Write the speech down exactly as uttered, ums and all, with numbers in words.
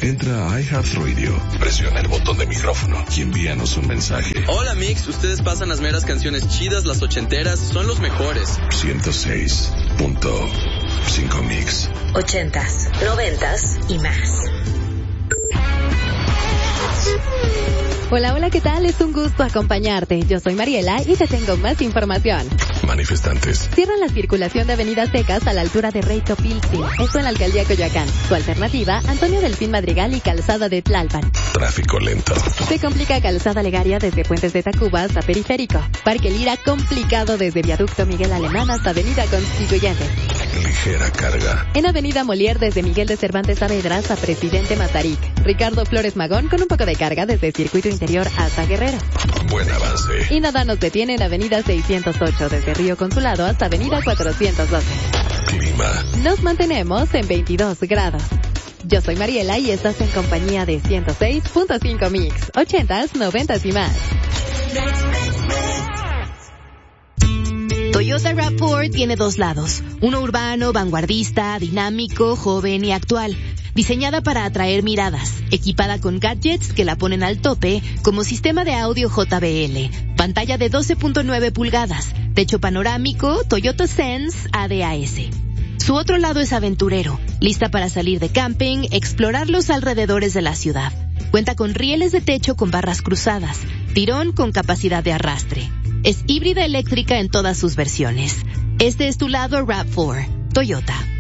Entra a iHeartRadio, presiona el botón de micrófono y envíanos un mensaje. Hola Mix, ustedes pasan las meras canciones chidas, las ochenteras, son los mejores. ciento seis punto cinco Mix. Ochentas, noventas y más. Hola, hola, ¿qué tal? Es un gusto acompañarte. Yo soy Mariela y te tengo más información. Manifestantes Cierran la circulación de avenidas secas a la altura de Rey Topiltzin, esto en la alcaldía Coyoacán. Su alternativa, Antonio Delfín Madrigal y Calzada de Tlalpan. Tráfico lento. Se complica Calzada Legaria desde Puentes de Tacuba hasta Periférico. Parque Lira complicado desde Viaducto Miguel Alemán hasta Avenida Constituyentes. Ligera carga. En Avenida Molière desde Miguel de Cervantes Saavedra hasta Presidente Mazarik. Ricardo Flores Magón con un poco de carga desde Circuito Interior hasta Guerrero. Buen avance. Y nada nos detiene en Avenida seiscientos ocho desde Río Consulado hasta Avenida cuatrocientos doce. Clima. Nos mantenemos en veintidós grados. Yo soy Mariela y estás en compañía de ciento seis punto cinco Mix, ochentas, noventas y más. Toyota RAV cuatro tiene dos lados, uno urbano, vanguardista, dinámico, joven y actual. Diseñada para atraer miradas, equipada con gadgets que la ponen al tope, como sistema de audio J B L, pantalla de doce punto nueve pulgadas, techo panorámico, Toyota Sense A D A S. Su otro lado es aventurero, lista para salir de camping, explorar los alrededores de la ciudad. Cuenta con rieles de techo con barras cruzadas, tirón con capacidad de arrastre. Es híbrida eléctrica en todas sus versiones. Este es tu lado RAV cuatro, Toyota.